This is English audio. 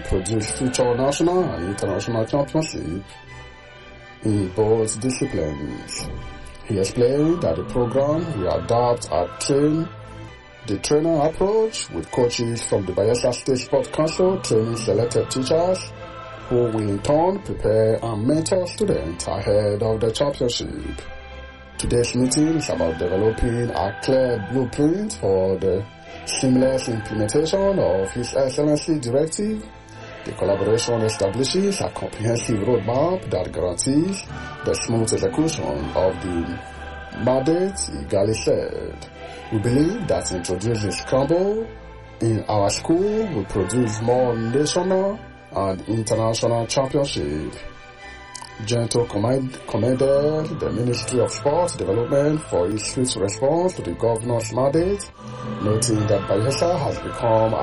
produce future national and international championship in both disciplines. He explained that the program will adapt and train the trainer approach with coaches from the Bayelsa State Sports Council training selected teachers who will in turn prepare and mentor students ahead of the championship. Today's meeting is about developing a clear blueprint for the seamless implementation of His Excellency Directive. The collaboration establishes a comprehensive roadmap that guarantees the smooth execution of the mandate, Igali said. We believe that introducing Scramble in our school will produce more national and international championships. Gento commended the Ministry of Sports Development for its swift response to the governor's mandate, noting that Bayelsa has become